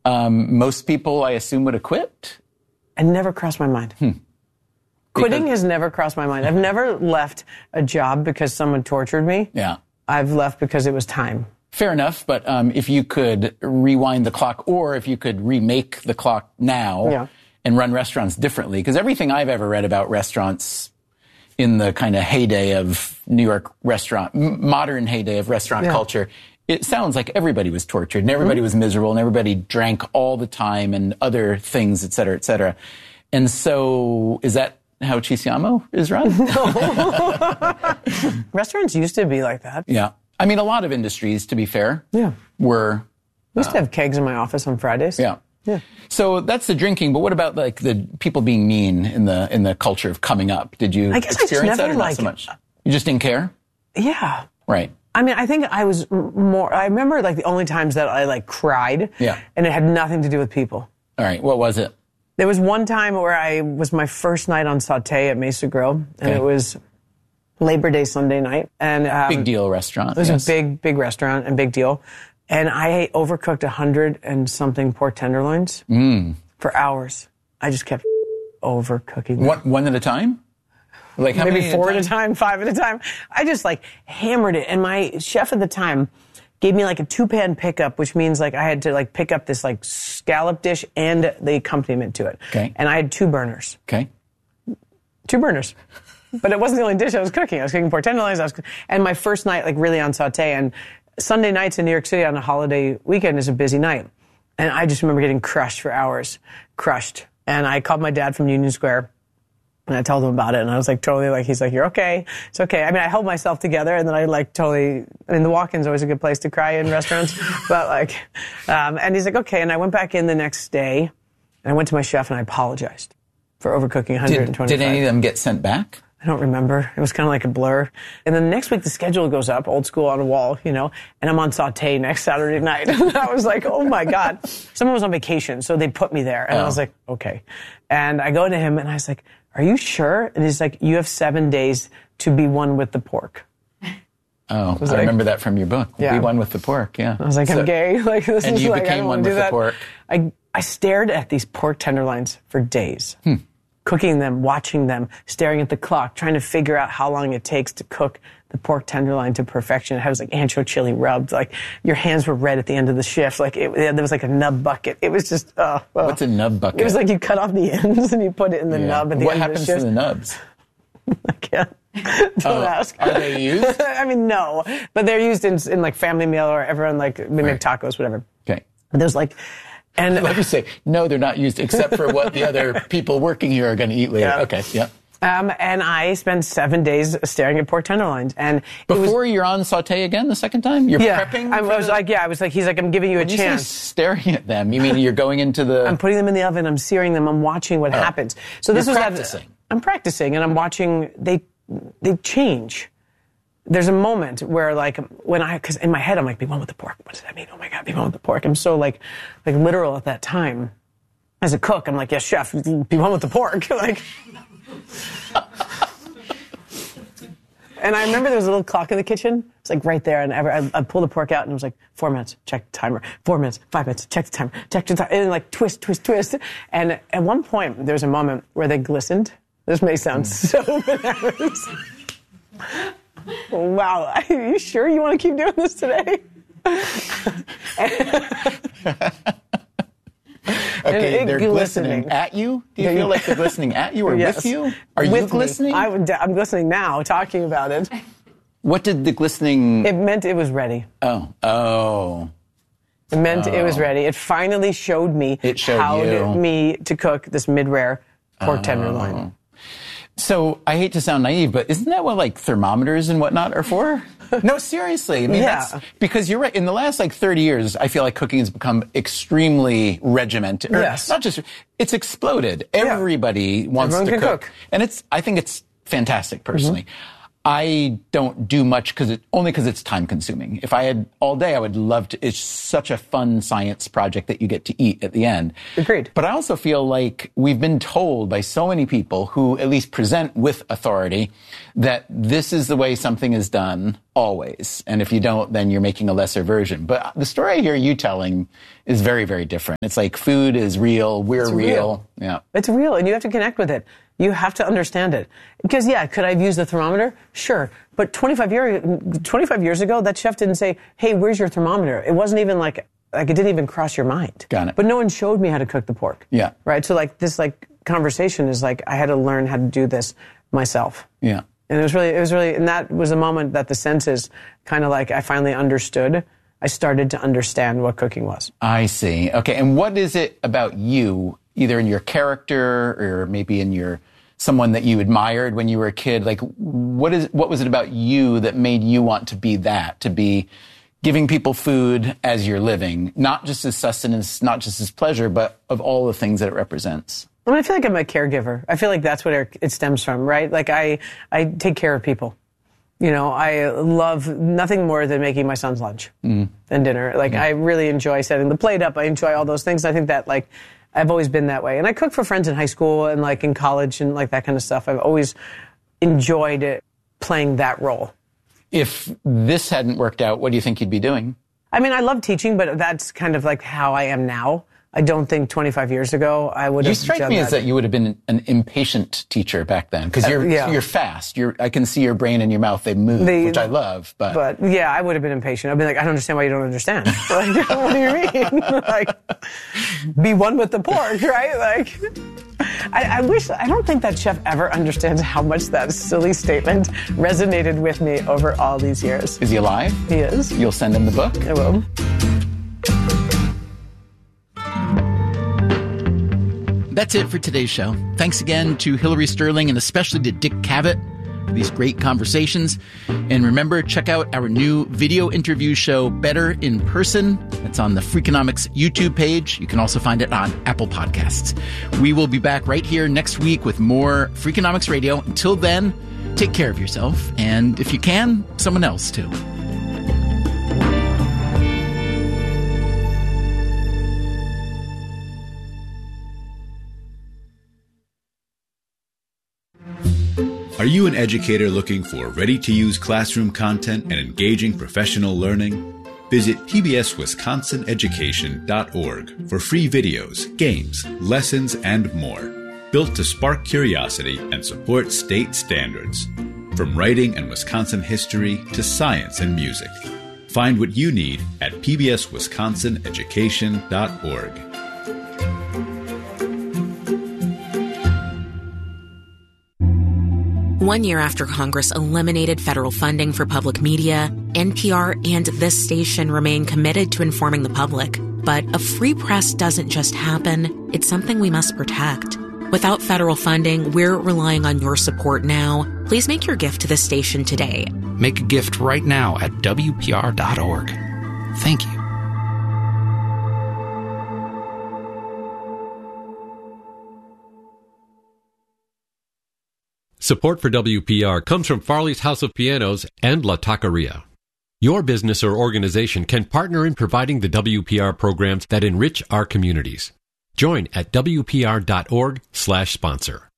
Most people, I assume, would have quit. It never crossed my mind. Quitting has never crossed my mind. I've never left a job because someone tortured me. Yeah. I've left because it was time. Fair enough, but if you could rewind the clock, or if you could remake the clock now and run restaurants differently, because everything I've ever read about restaurants in the kind of heyday of New York restaurant, modern heyday of restaurant culture, it sounds like everybody was tortured and everybody was miserable and everybody drank all the time and other things, et cetera, et cetera. And so is that how Chisiamo is run? Restaurants used to be like that. Yeah. I mean, a lot of industries, to be fair, were... We used to have kegs in my office on Fridays. Yeah. So that's the drinking, but what about like the people being mean in the culture of coming up? Did you experience that or not so much? You just didn't care? Yeah. Right. I mean, I think I was more... I remember like the only times that I like cried. Yeah. And it had nothing to do with people. All right. What was it? There was one time where I was my first night on Sauté at Mesa Grill, and it was Labor Day Sunday night. And big deal restaurant. It was a big restaurant and big deal. And I overcooked 100 and something pork tenderloins for hours. I just kept overcooking them. One at a time? Like how Maybe many 4 at a time, 5 at a time. I just like hammered it. And my chef at the time gave me like a 2-pan pickup, which means like I had to like pick up this like scallop dish and the accompaniment to it. Okay. And I had 2 burners. Okay. 2 burners. But it wasn't the only dish I was cooking. I was cooking pork tenderloins. And my first night like really on Sauté. And Sunday nights in New York City on a holiday weekend is a busy night. And I just remember getting crushed for hours. Crushed. And I called my dad from Union Square. And I told him about it, and I was like totally like, he's like, you're okay. It's okay. I mean, I held myself together, and then I like totally, I mean, the walk-in's always a good place to cry in restaurants, but like, and he's like, okay. And I went back in the next day, and I went to my chef, and I apologized for overcooking 125. Did any of them get sent back? I don't remember. It was kind of like a blur. And then the next week, the schedule goes up, old school on a wall, you know, and I'm on Sauté next Saturday night. And I was like, oh my God. Someone was on vacation, so they put me there. And I was like, okay. And I go to him, and I was like, are you sure? And he's like, you have 7 days to be one with the pork. Oh, I remember that from your book. Yeah. Be one with the pork, yeah. I was like, I'm gay. Like, this and is you like, became one with the pork. I stared at these pork tenderloins for days. Cooking them, watching them, staring at the clock, trying to figure out how long it takes to cook the pork tenderloin to perfection. It was like ancho chili rubbed. Like your hands were red at the end of the shift. Like there was like a nub bucket. It was just, What's a nub bucket? It was like you cut off the ends and you put it in the nub at the what end of the shift. happens to the nubs? I can't. Don't ask. Are they used? I mean, no. But they're used in like family meal or everyone like, we make tacos, whatever. Okay. But there's like, and let me say, no, they're not used except for what the other people working here are going to eat later. Yeah. Okay, yeah. And I spent 7 days staring at pork tenderloins. And before you're on Sauté again the second time? You're prepping? I was like, he's like, I'm giving you a chance. You say staring at them, you mean you're going into the... I'm putting them in the oven, I'm searing them, I'm watching what happens. So this was practicing. I'm practicing, and I'm watching, they change. There's a moment where like, because in my head I'm like, be one with the pork. What does that mean? Oh my God, be one with the pork. I'm so like literal at that time. As a cook, I'm like, yes, chef, be one with the pork. Like... And I remember there was a little clock in the kitchen. It's like right there, and I pulled the pork out, and it was like 4 minutes, check the timer. 4 minutes, 5 minutes, check the timer, check the timer, and like twist. And at one point, there was a moment where they glistened. This may sound so bananas. Wow, are you sure you want to keep doing this today? Okay, they're glistening at you? Do you feel like they're glistening at you or with you? Are you glistening? I'm glistening now, talking about it. What did the glistening... It meant it was ready. Oh. It meant it was ready. It finally showed me to cook this mid-rare pork tenderloin. So, I hate to sound naive, but isn't that what, like, thermometers and whatnot are for? No, seriously. I mean, that's because you're right. In the last, 30 years, I feel like cooking has become extremely regimented. Yes. Not just, it's exploded. Everybody wants to cook. And I think it's fantastic, personally. I don't do much only because it's time consuming. If I had all day, I would love to. It's such a fun science project that you get to eat at the end. Agreed. But I also feel like we've been told by so many people who at least present with authority that this is the way something is done always. And if you don't, then you're making a lesser version. But the story I hear you telling is very, very different. It's like food is real. We're real. Yeah. It's real, and you have to connect with it. You have to understand it. Because, yeah, could I have used the thermometer? Sure. But 25 years ago, that chef didn't say, hey, where's your thermometer? It wasn't even like it didn't even cross your mind. Got it. But no one showed me how to cook the pork. Yeah. Right? So, this conversation is I had to learn how to do this myself. Yeah. And it was really, and that was a moment that the senses kind of I finally understood. I started to understand what cooking was. I see. Okay. And what is it about you, either in your character or maybe in someone that you admired when you were a kid? What was it about you that made you want to be that, to be giving people food as you're living, not just as sustenance, not just as pleasure, but of all the things that it represents? I feel like I'm a caregiver. I feel like that's what it stems from, right? I take care of people. I love nothing more than making my son's lunch and dinner. I really enjoy setting the plate up. I enjoy all those things. I think that I've always been that way. And I cooked for friends in high school and in college and that kind of stuff. I've always enjoyed playing that role. If this hadn't worked out, what do you think you'd be doing? I love teaching, but that's kind of how I am now. I don't think 25 years ago I would have. You strike me as that you would have been an impatient teacher back then, because you're fast. I can see your brain and your mouth; they move, which I love. But yeah, I would have been impatient. I'd be I don't understand why you don't understand. What do you mean? Be one with the pork, right? I don't think that chef ever understands how much that silly statement resonated with me over all these years. Is he alive? He is. You'll send him the book? I will. That's it for today's show. Thanks again to Hillary Sterling and especially to Dick Cavett for these great conversations. And remember, check out our new video interview show, Better in Person. It's on the Freakonomics YouTube page. You can also find it on Apple Podcasts. We will be back right here next week with more Freakonomics Radio. Until then, take care of yourself. And if you can, someone else too. Are you an educator looking for ready-to-use classroom content and engaging professional learning? Visit pbswisconsineducation.org for free videos, games, lessons, and more, built to spark curiosity and support state standards. From writing and Wisconsin history to science and music. Find what you need at pbswisconsineducation.org. One year after Congress eliminated federal funding for public media, NPR and this station remain committed to informing the public. But a free press doesn't just happen. It's something we must protect. Without federal funding, we're relying on your support now. Please make your gift to this station today. Make a gift right now at WPR.org. Thank you. Support for WPR comes from Farley's House of Pianos and La Taqueria. Your business or organization can partner in providing the WPR programs that enrich our communities. Join at WPR.org/sponsor.